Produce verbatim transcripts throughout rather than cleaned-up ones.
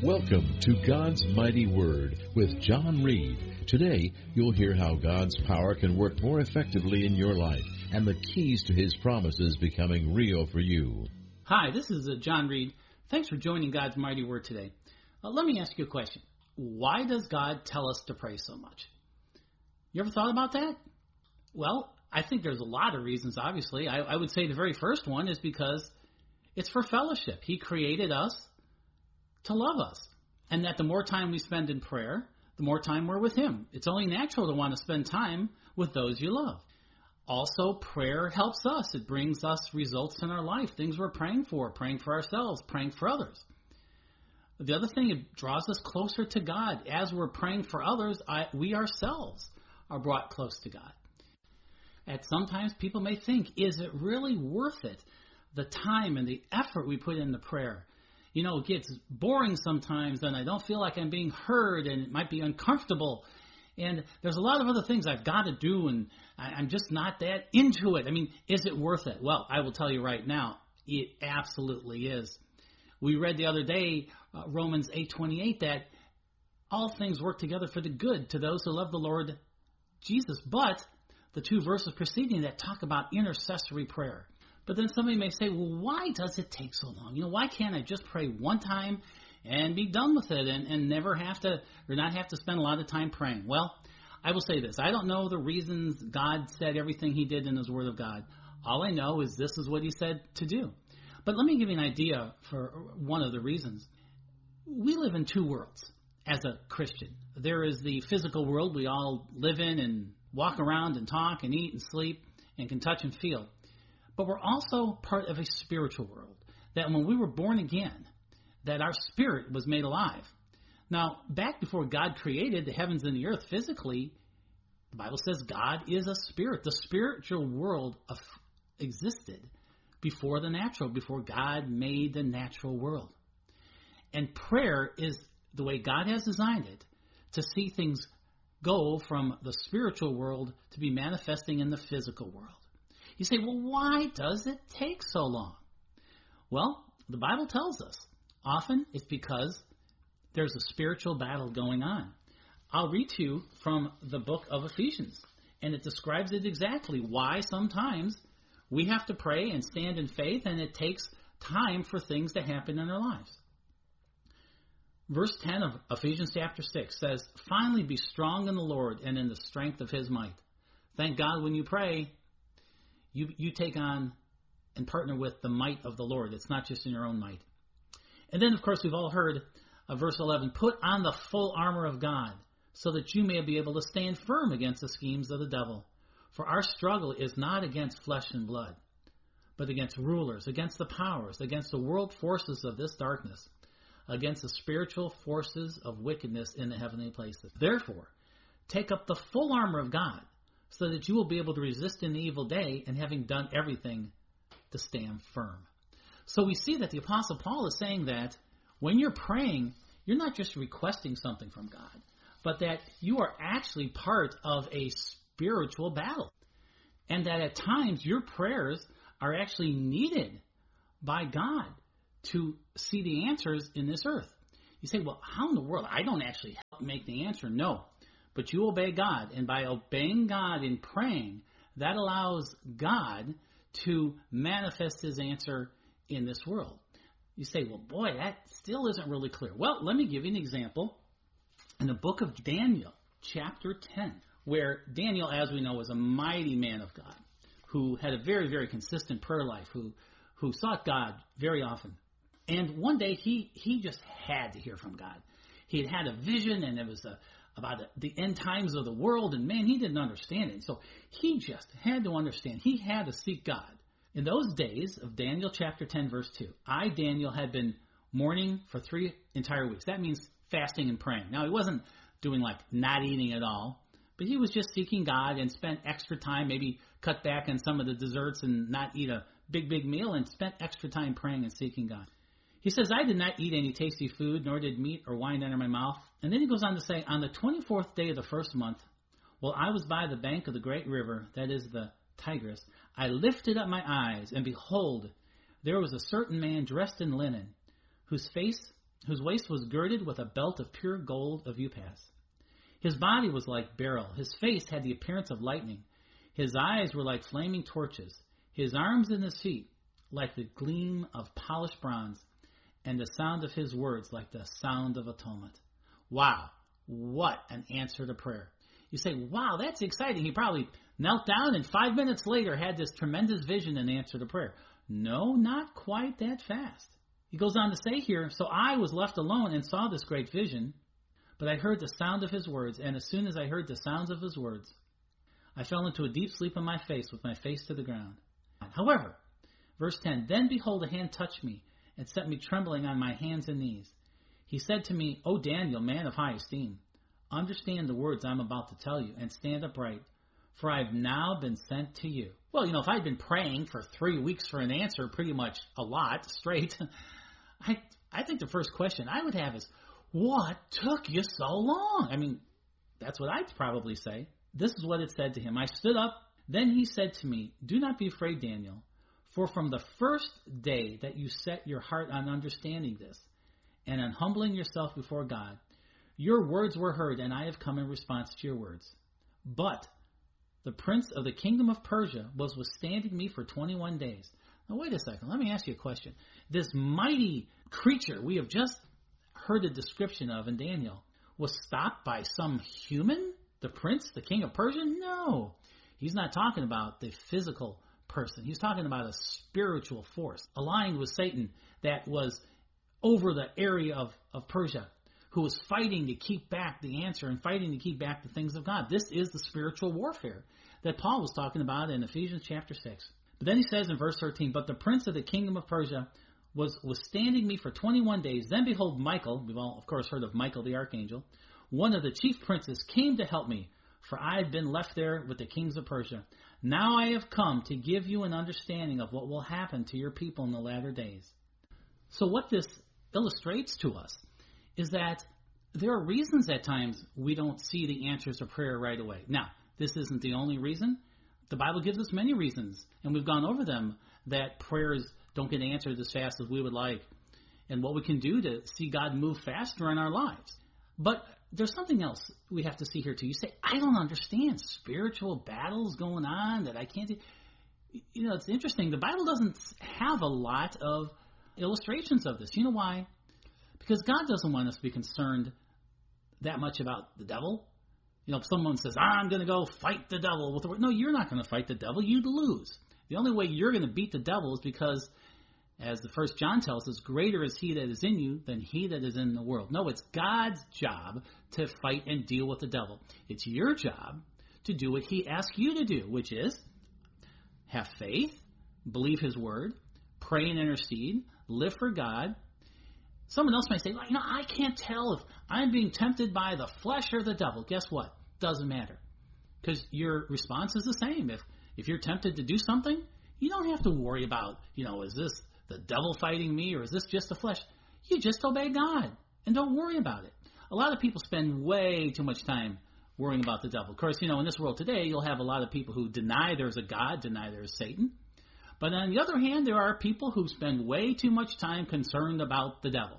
Welcome to God's Mighty Word with John Reed. Today, you'll hear how God's power can work more effectively in your life and the keys to His promises becoming real for you. Hi, this is uh, John Reed. Thanks for joining God's Mighty Word today. Uh, let me ask you a question. Why does God tell us to pray so much? You ever thought about that? Well, I think there's a lot of reasons, obviously. I, I would say the very first one is because it's for fellowship. He created us to love us. And that the more time we spend in prayer, the more time we're with Him. It's only natural to want to spend time with those you love. Also, prayer helps us. It brings us results in our life, things we're praying for, praying for ourselves, praying for others. The other thing, it draws us closer to God. As we're praying for others, I, we ourselves are brought close to God. And sometimes people may think, is it really worth it, the time and the effort we put into prayer? You know, it gets boring sometimes, and I don't feel like I'm being heard, and it might be uncomfortable. And there's a lot of other things I've got to do, and I'm just not that into it. I mean, is it worth it? Well, I will tell you right now, it absolutely is. We read the other day, uh, Romans eight twenty-eight, that all things work together for the good to those who love the Lord Jesus. But the two verses preceding that talk about intercessory prayer. But then somebody may say, well, why does it take so long? You know, why can't I just pray one time and be done with it and, and never have to, or not have to spend a lot of time praying? Well, I will say this. I don't know the reasons God said everything He did in His Word of God. All I know is this is what He said to do. But let me give you an idea for one of the reasons. We live in two worlds as a Christian. There is the physical world we all live in and walk around and talk and eat and sleep and can touch and feel. But we're also part of a spiritual world, that when we were born again, that our spirit was made alive. Now, back before God created the heavens and the earth physically, the Bible says God is a spirit. The spiritual world of, existed before the natural, before God made the natural world. And prayer is the way God has designed it to see things go from the spiritual world to be manifesting in the physical world. You say, well, why does it take so long? Well, the Bible tells us often it's because there's a spiritual battle going on. I'll read to you from the book of Ephesians, and it describes it exactly why sometimes we have to pray and stand in faith, and it takes time for things to happen in our lives. Verse ten of Ephesians chapter six says, finally be strong in the Lord and in the strength of His might. Thank God when you pray, You you take on and partner with the might of the Lord. It's not just in your own might. And then, of course, we've all heard of verse eleven, put on the full armor of God so that you may be able to stand firm against the schemes of the devil. For our struggle is not against flesh and blood, but against rulers, against the powers, against the world forces of this darkness, against the spiritual forces of wickedness in the heavenly places. Therefore, take up the full armor of God, so that you will be able to resist in the evil day, and having done everything, to stand firm. So we see that the Apostle Paul is saying that when you're praying, you're not just requesting something from God, but that you are actually part of a spiritual battle. And that at times your prayers are actually needed by God to see the answers in this earth. You say, well, how in the world? I don't actually help make the answer. No. But you obey God, and by obeying God in praying, that allows God to manifest His answer in this world. You say, well, boy, that still isn't really clear. Well, let me give you an example in the book of Daniel, chapter ten, where Daniel, as we know, was a mighty man of God who had a very, very consistent prayer life, who, who sought God very often. And one day he, he just had to hear from God. He had had a vision, and it was a about the end times of the world, and man, he didn't understand it. So he just had to understand. He had to seek God. In those days of Daniel chapter ten, verse two, I, Daniel, had been mourning for three entire weeks. That means fasting and praying. Now, he wasn't doing like not eating at all, but he was just seeking God and spent extra time, maybe cut back on some of the desserts and not eat a big, big meal, and spent extra time praying and seeking God. He says, I did not eat any tasty food, nor did meat or wine enter my mouth. And then he goes on to say, on the twenty-fourth day of the first month, while I was by the bank of the great river, that is the Tigris, I lifted up my eyes, and behold, there was a certain man dressed in linen, whose face whose waist was girded with a belt of pure gold of Upas. His body was like beryl. His face had the appearance of lightning. His eyes were like flaming torches. His arms and his feet like the gleam of polished bronze, and the sound of his words like the sound of a tumult. Wow, what an answer to prayer. You say, wow, that's exciting. He probably knelt down and five minutes later had this tremendous vision and answer to prayer. No, not quite that fast. He goes on to say here, so I was left alone and saw this great vision, but I heard the sound of his words, and as soon as I heard the sounds of his words, I fell into a deep sleep on my face with my face to the ground. However, verse ten, then behold, a hand touched me and set me trembling on my hands and knees. He said to me, O Daniel, man of high esteem, understand the words I'm about to tell you and stand upright, for I've now been sent to you. Well, you know, if I'd been praying for three weeks for an answer, pretty much a lot straight, I I think the first question I would have is, what took you so long? I mean, that's what I'd probably say. This is what it said to him. I stood up. Then he said to me, do not be afraid, Daniel, for from the first day that you set your heart on understanding this and on humbling yourself before God, your words were heard, and I have come in response to your words. But the prince of the kingdom of Persia was withstanding me for twenty-one days. Now, wait a second. Let me ask you a question. This mighty creature we have just heard a description of in Daniel was stopped by some human? The prince, the king of Persia? No. He's not talking about the physical person. He's talking about a spiritual force aligned with Satan that was over the area of, of Persia, who was fighting to keep back the answer and fighting to keep back the things of God. This is the spiritual warfare that Paul was talking about in Ephesians chapter six. But then he says in verse thirteen, but the prince of the kingdom of Persia was withstanding me for twenty-one days. Then behold, Michael, we've all of course heard of Michael the archangel, one of the chief princes, came to help me, for I had been left there with the kings of Persia. Now I have come to give you an understanding of what will happen to your people in the latter days. So what this illustrates to us is that there are reasons at times we don't see the answers to prayer right away. Now, this isn't the only reason. The Bible gives us many reasons, and we've gone over them, that prayers don't get answered as fast as we would like, and what we can do to see God move faster in our lives. But there's something else we have to see here too. You say, I don't understand spiritual battles going on that I can't do. You know, it's interesting. The Bible doesn't have a lot of illustrations of this. You know why? Because God doesn't want us to be concerned that much about the devil. You know, if someone says, I'm going to go fight the devil with the word. No, you're not going to fight the devil. You'd lose. The only way you're going to beat the devil is because, as the first John tells us, greater is he that is in you than he that is in the world. No, it's God's job to fight and deal with the devil. It's your job to do what he asks you to do, which is have faith, believe his word, pray and intercede, live for God. Someone else might say, well, you know, I can't tell if I'm being tempted by the flesh or the devil. Guess what? Doesn't matter. Because your response is the same. If if you're tempted to do something, you don't have to worry about, you know, is this the devil fighting me or is this just the flesh? You just obey God and don't worry about it. A lot of people spend way too much time worrying about the devil. Of course, you know, in this world today, you'll have a lot of people who deny there's a God, deny there's Satan. But on the other hand, there are people who spend way too much time concerned about the devil.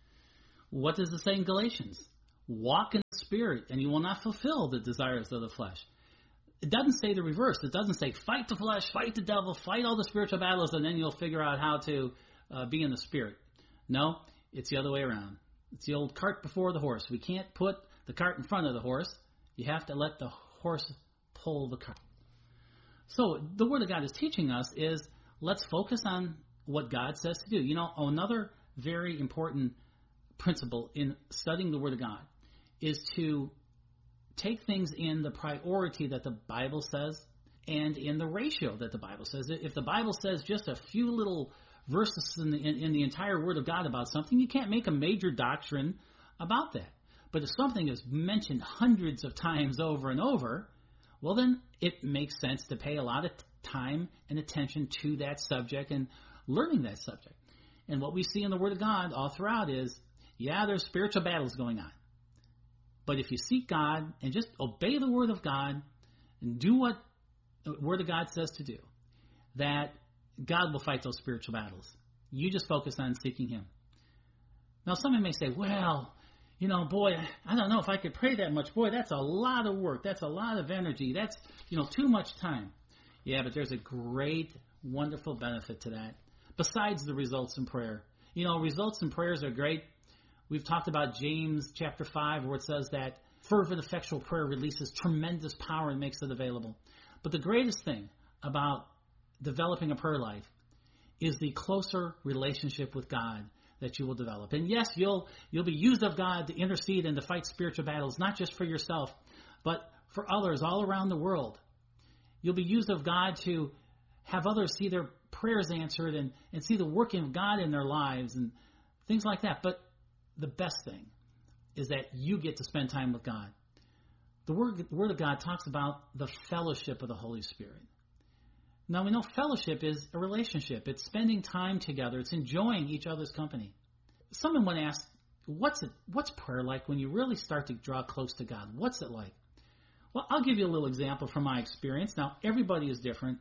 What does it say in Galatians? Walk in the Spirit, and you will not fulfill the desires of the flesh. It doesn't say the reverse. It doesn't say fight the flesh, fight the devil, fight all the spiritual battles, and then you'll figure out how to uh, be in the Spirit. No, it's the other way around. It's the old cart before the horse. We can't put the cart in front of the horse. You have to let the horse pull the cart. So the Word of God is teaching us is let's focus on what God says to do. You know, another very important principle in studying the Word of God is to take things in the priority that the Bible says and in the ratio that the Bible says. If the Bible says just a few little verses in the, in, in the entire Word of God about something, you can't make a major doctrine about that. But if something is mentioned hundreds of times over and over, well, then it makes sense to pay a lot of time and attention to that subject and learning that subject. And what we see in the Word of God all throughout is, yeah, there's spiritual battles going on. But if you seek God and just obey the Word of God and do what the Word of God says to do, that God will fight those spiritual battles. You just focus on seeking Him. Now, someone may say, well, you know, boy, I don't know if I could pray that much. Boy, that's a lot of work. That's a lot of energy. That's, you know, too much time. Yeah, but there's a great, wonderful benefit to that, besides the results in prayer. You know, results in prayers are great. We've talked about James chapter five, where it says that fervent, effectual prayer releases tremendous power and makes it available. But the greatest thing about developing a prayer life is the closer relationship with God that you will develop. And yes, you'll you'll be used of God to intercede and to fight spiritual battles, not just for yourself, but for others all around the world. You'll be used of God to have others see their prayers answered and, and see the working of God in their lives and things like that. But the best thing is that you get to spend time with God. The Word, the Word of God talks about the fellowship of the Holy Spirit. Now, we know fellowship is a relationship. It's spending time together. It's enjoying each other's company. Someone would ask, what's it, what's prayer like when you really start to draw close to God? What's it like? Well, I'll give you a little example from my experience. Now, everybody is different.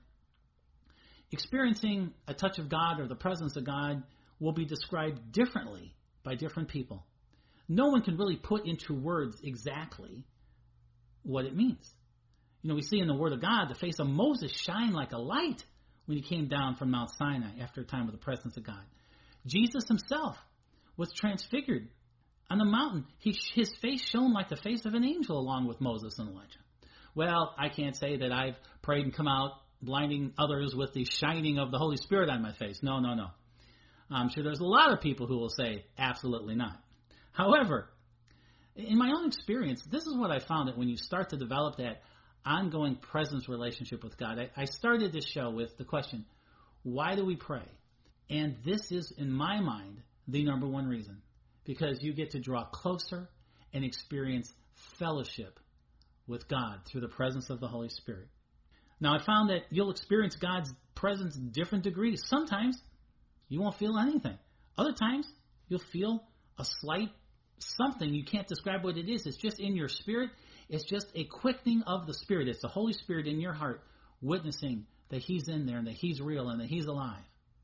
Experiencing a touch of God or the presence of God will be described differently by different people. No one can really put into words exactly what it means. You know, we see in the Word of God the face of Moses shine like a light when he came down from Mount Sinai after a time of the presence of God. Jesus himself was transfigured on the mountain. He, his face shone like the face of an angel along with Moses and Elijah. Well, I can't say that I've prayed and come out blinding others with the shining of the Holy Spirit on my face. No, no, no. I'm sure there's a lot of people who will say absolutely not. However, in my own experience, this is what I found, that when you start to develop that ongoing presence relationship with God. I, I started this show with the question, why do we pray? And this is, in my mind, the number one reason. Because you get to draw closer and experience fellowship with God through the presence of the Holy Spirit. Now, I found that you'll experience God's presence in different degrees. Sometimes you won't feel anything. Other times you'll feel a slight something. You can't describe what it is. It's just in your spirit. It's just a quickening of the Spirit. It's the Holy Spirit in your heart witnessing that He's in there and that He's real and that He's alive.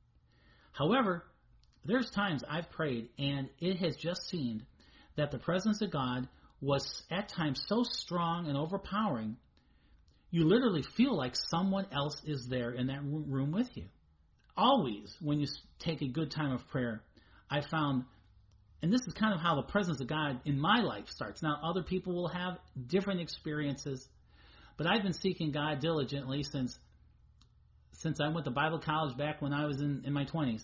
However, there's times I've prayed and it has just seemed that the presence of God was at times so strong and overpowering, you literally feel like someone else is there in that room with you. Always, when you take a good time of prayer, I found, and this is kind of how the presence of God in my life starts. Now, other people will have different experiences, but I've been seeking God diligently since since I went to Bible college back when I was in, in my twenties.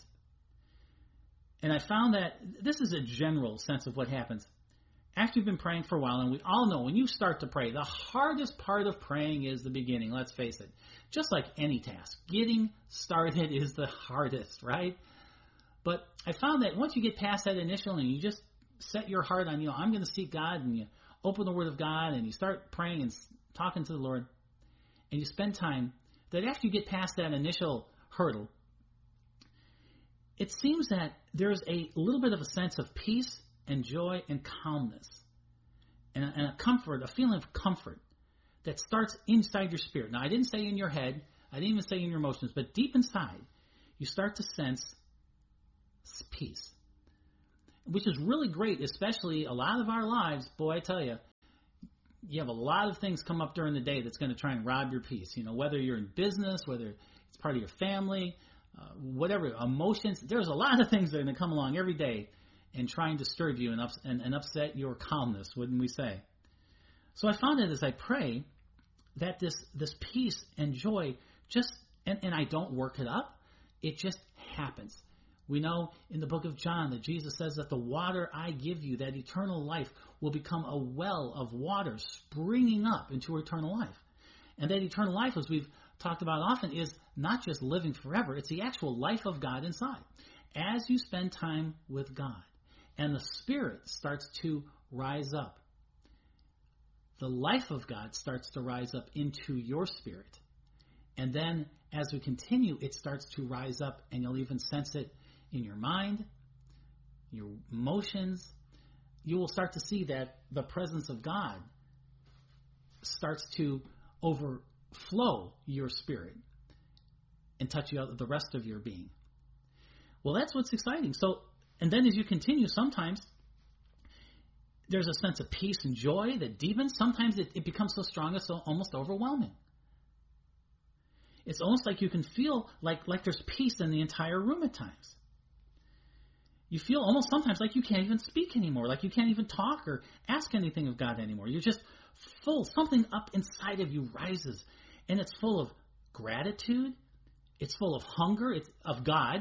And I found that this is a general sense of what happens. After you've been praying for a while, and we all know when you start to pray, the hardest part of praying is the beginning, let's face it. Just like any task, getting started is the hardest, right? But I found that once you get past that initial and you just set your heart on, you know, I'm going to seek God, and you open the Word of God and you start praying and talking to the Lord, and you spend time, that after you get past that initial hurdle, it seems that there's a little bit of a sense of peace and joy and calmness and a, and a comfort, a feeling of comfort that starts inside your spirit. Now, I didn't say in your head, I didn't even say in your emotions, but deep inside, you start to sense peace, which is really great, especially a lot of our lives. Boy, I tell you, you have a lot of things come up during the day that's going to try and rob your peace. You know, whether you're in business, whether it's part of your family, uh, whatever, emotions. There's a lot of things that are going to come along every day and try and disturb you and, ups, and, and upset your calmness, wouldn't we say? So I found that as I pray, that this this peace and joy just, and, and I don't work it up, it just happens. We know in the book of John that Jesus says that the water I give you, that eternal life, will become a well of water springing up into eternal life. And that eternal life, as we've talked about often, is not just living forever. It's the actual life of God inside. As you spend time with God and the Spirit starts to rise up, the life of God starts to rise up into your spirit. And then as we continue, it starts to rise up, and you'll even sense it in your mind, your emotions. You will start to see that the presence of God starts to overflow your spirit and touch you the rest of your being. Well, that's what's exciting. So And then as you continue, sometimes there's a sense of peace and joy that deepens. Sometimes it, it becomes so strong it's so almost overwhelming. It's almost like you can feel like, like there's peace in the entire room at times. You feel almost sometimes like you can't even speak anymore, like you can't even talk or ask anything of God anymore. You're just full. Something up inside of you rises, and it's full of gratitude. It's full of hunger. It's of God.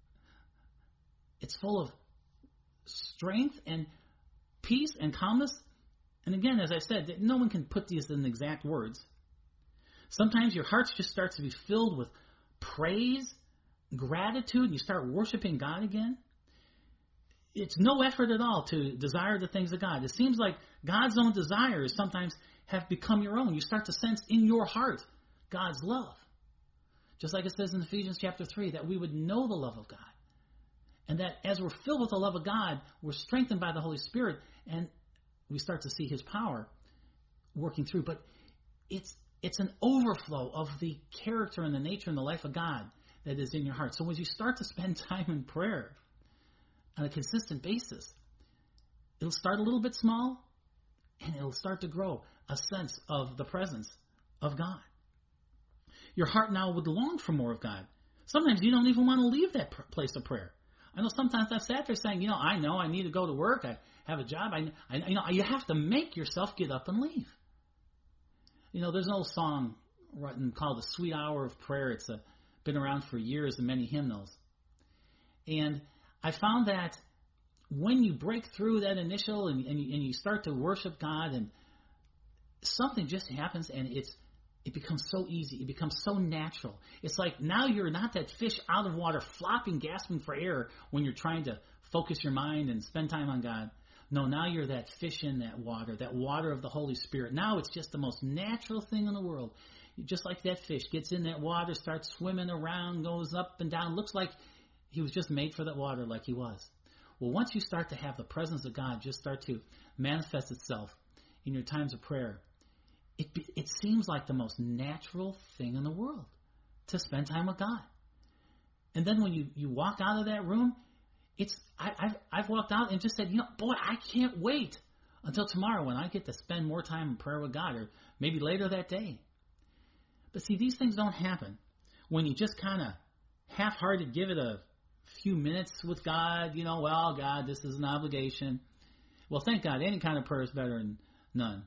It's full of strength and peace and calmness. And again, as I said, no one can put these in exact words. Sometimes your heart just starts to be filled with praise, gratitude, and you start worshiping God again. It's no effort at all to desire the things of God. It seems like God's own desires sometimes have become your own. You start to sense in your heart God's love. Just like it says in Ephesians chapter three, that we would know the love of God. And that as we're filled with the love of God, we're strengthened by the Holy Spirit, and we start to see His power working through. But it's it's an overflow of the character and the nature and the life of God that is in your heart. So as you start to spend time in prayer on a consistent basis, it'll start a little bit small, and it'll start to grow a sense of the presence of God. Your heart now would long for more of God. Sometimes you don't even want to leave that place of prayer. I know sometimes I've sat there saying, you know, I know I need to go to work. I have a job. I, I, you know, you have to make yourself get up and leave. You know, there's an old song written called The Sweet Hour of Prayer. It's a, been around for years in many hymnals. And I found that when you break through that initial and, and, you, and you start to worship God, and something just happens, and it's it becomes so easy. It becomes so natural. It's like now you're not that fish out of water, flopping, gasping for air when you're trying to focus your mind and spend time on God. No, now you're that fish in that water, that water of the Holy Spirit. Now it's just the most natural thing in the world. Just like that fish gets in that water, starts swimming around, goes up and down, looks like he was just made for that water like he was. Well, once you start to have the presence of God just start to manifest itself in your times of prayer, it it seems like the most natural thing in the world to spend time with God. And then when you, you walk out of that room, it's I, I've I've walked out and just said, you know, boy, I can't wait until tomorrow when I get to spend more time in prayer with God, or maybe later that day. But see, these things don't happen when you just kind of half-hearted give it a few minutes with God. You know, well, God, this is an obligation. Well, thank God, any kind of prayer is better than none.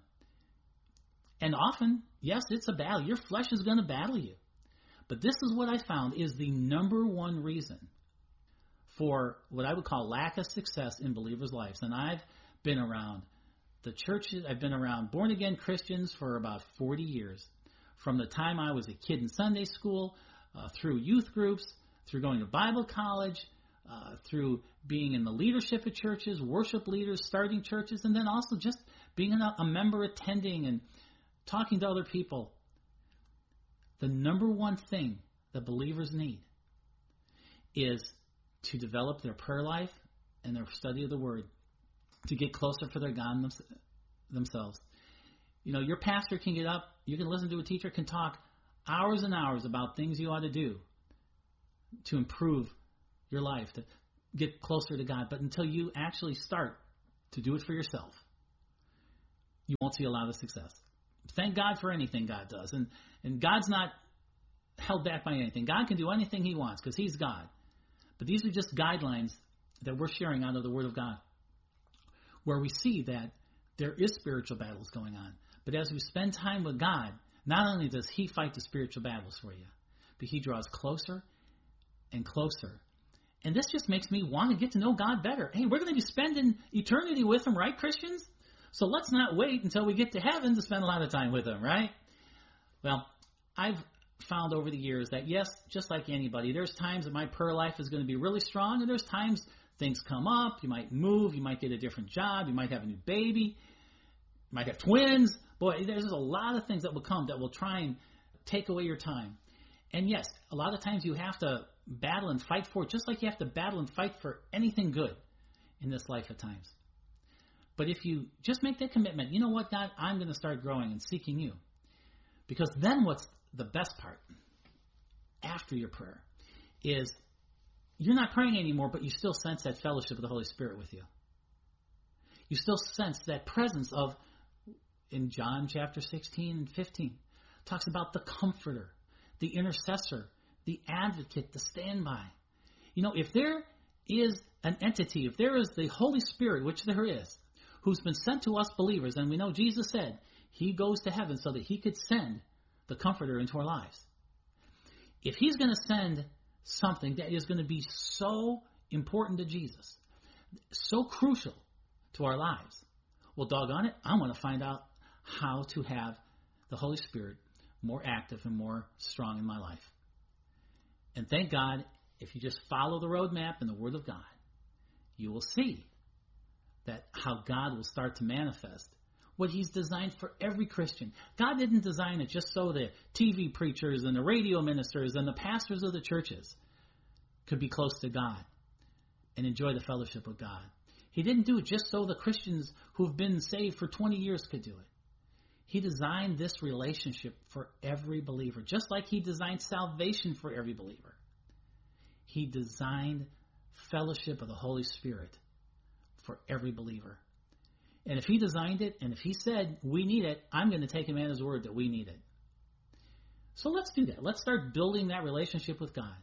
And often, yes, it's a battle. Your flesh is going to battle you. But this is what I found is the number one reason for what I would call lack of success in believers' lives. And I've been around the churches, I've been around born-again Christians for about forty years. From the time I was a kid in Sunday school, uh, through youth groups, through going to Bible college, uh, through being in the leadership of churches, worship leaders, starting churches, and then also just being a, a member attending and talking to other people. The number one thing that believers need is to develop their prayer life and their study of the Word, to get closer for their God themselves. You know, your pastor can get up, you can listen to a teacher, can talk hours and hours about things you ought to do to improve your life, to get closer to God. But until you actually start to do it for yourself, you won't see a lot of success. Thank God for anything God does. And, and God's not held back by anything. God can do anything He wants because He's God. But these are just guidelines that we're sharing out of the Word of God, where we see that there is spiritual battles going on. But as we spend time with God, not only does He fight the spiritual battles for you, but He draws closer and closer. And this just makes me want to get to know God better. Hey, we're going to be spending eternity with Him, right, Christians? So let's not wait until we get to heaven to spend a lot of time with Him, right? Well, I've found over the years that, yes, just like anybody, there's times that my prayer life is going to be really strong, and there's times things come up. You might move. You might get a different job. You might have a new baby. You might have twins. Boy, there's a lot of things that will come that will try and take away your time. And yes, a lot of times you have to battle and fight for it, just like you have to battle and fight for anything good in this life at times. But if you just make that commitment, you know what, God, I'm going to start growing and seeking You. Because then what's the best part after your prayer is you're not praying anymore, but you still sense that fellowship of the Holy Spirit with you. You still sense that presence of, in John chapter sixteen and fifteen, talks about the comforter, the intercessor, the advocate, the standby. You know, if there is an entity, if there is the Holy Spirit, which there is, who's been sent to us believers, and we know Jesus said he goes to heaven so that he could send the comforter into our lives. If he's going to send something that is going to be so important to Jesus, so crucial to our lives, well, doggone it, I want to find out how to have the Holy Spirit more active and more strong in my life. And thank God, if you just follow the roadmap and the Word of God, you will see that how God will start to manifest what he's designed for every Christian. God didn't design it just so the T V preachers and the radio ministers and the pastors of the churches could be close to God and enjoy the fellowship of God. He didn't do it just so the Christians who've been saved for twenty years could do it. He designed this relationship for every believer, just like he designed salvation for every believer. He designed fellowship of the Holy Spirit for every believer. And if he designed it, and if he said we need it, I'm going to take him at his word that we need it. So let's do that. Let's start building that relationship with God.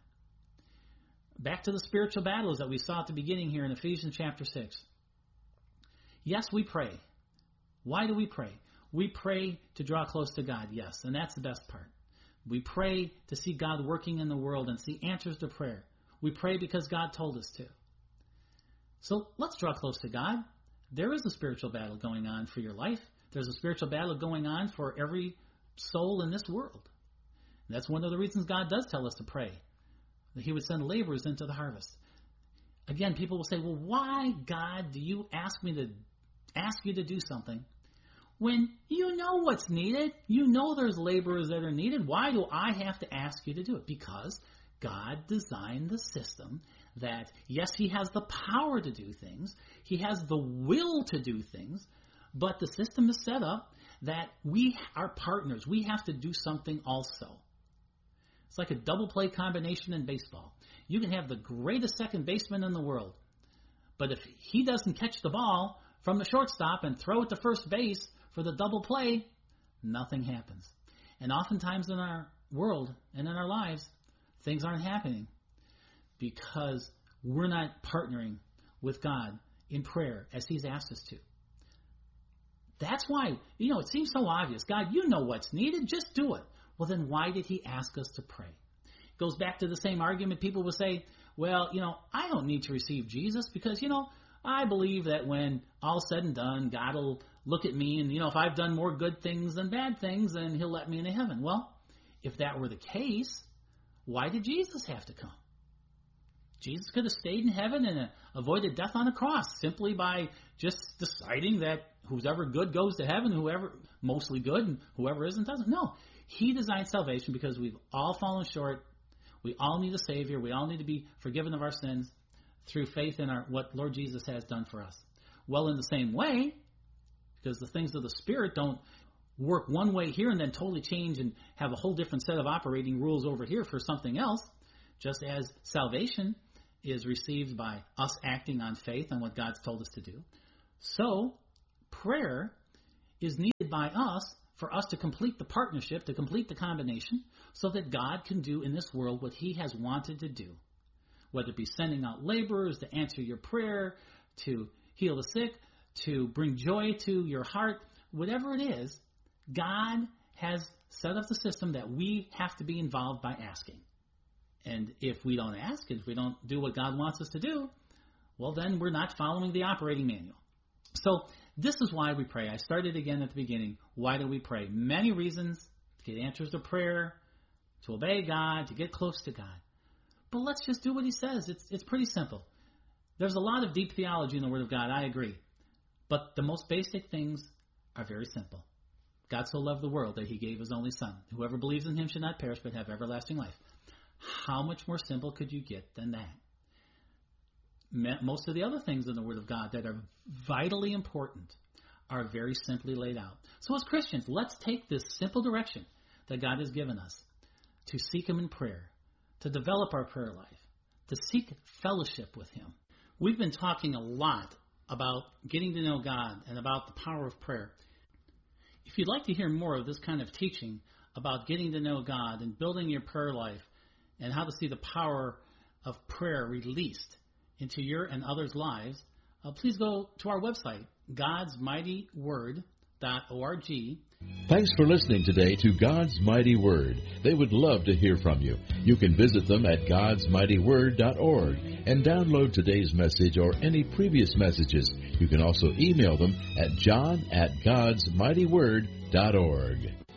Back to the spiritual battles that we saw at the beginning here in Ephesians chapter six. Yes, we pray. Why do we pray? We pray to draw close to God, yes, and that's the best part. We pray to see God working in the world and see answers to prayer. We pray because God told us to. So let's draw close to God. There is a spiritual battle going on for your life. There's a spiritual battle going on for every soul in this world. And that's one of the reasons God does tell us to pray, that he would send laborers into the harvest. Again, people will say, well, why, God, do you ask me to ask you to do something when you know what's needed? You know there's laborers that are needed. Why do I have to ask you to do it? Because God designed the system that, yes, he has the power to do things. He has the will to do things. But the system is set up that we are partners. We have to do something also. It's like a double play combination in baseball. You can have the greatest second baseman in the world, but if he doesn't catch the ball from the shortstop and throw it to first base for the double play, nothing happens. And oftentimes in our world and in our lives, things aren't happening because we're not partnering with God in prayer as he's asked us to. That's why, you know, it seems so obvious. God, you know what's needed. Just do it. Well, then why did he ask us to pray? It goes back to the same argument. People will say, well, you know, I don't need to receive Jesus because, you know, I believe that when all's said and done, God will look at me and, you know, if I've done more good things than bad things, then he'll let me into heaven. Well, if that were the case, why did Jesus have to come? Jesus could have stayed in heaven and uh, avoided death on a cross simply by just deciding that whoever good goes to heaven, whoever mostly good, and whoever isn't doesn't. No, he designed salvation because we've all fallen short. We all need a Savior. We all need to be forgiven of our sins through faith in our what Lord Jesus has done for us. Well, in the same way, because the things of the Spirit don't work one way here and then totally change and have a whole different set of operating rules over here for something else, just as salvation is received by us acting on faith on what God's told us to do, so prayer is needed by us for us to complete the partnership, to complete the combination, so that God can do in this world what he has wanted to do, whether it be sending out laborers to answer your prayer, to heal the sick, to bring joy to your heart, whatever it is, God has set up the system that we have to be involved by asking. And if we don't ask, if we don't do what God wants us to do, well, then we're not following the operating manual. So this is why we pray. I started again at the beginning. Why do we pray? Many reasons: to get answers to prayer, to obey God, to get close to God. But let's just do what he says. It's, it's pretty simple. There's a lot of deep theology in the Word of God, I agree. But the most basic things are very simple. God so loved the world that he gave his only Son. Whoever believes in him should not perish but have everlasting life. How much more simple could you get than that? Most of the other things in the Word of God that are vitally important are very simply laid out. So as Christians, let's take this simple direction that God has given us to seek him in prayer, to develop our prayer life, to seek fellowship with Him. We've been talking a lot about getting to know God and about the power of prayer. If you'd like to hear more of this kind of teaching about getting to know God and building your prayer life and how to see the power of prayer released into your and others' lives, uh, please go to our website, gods mighty word dot org. Thanks for listening today to God's Mighty Word. They would love to hear from you. You can visit them at gods mighty word dot org and download today's message or any previous messages. You can also email them at john at gods mighty word dot org.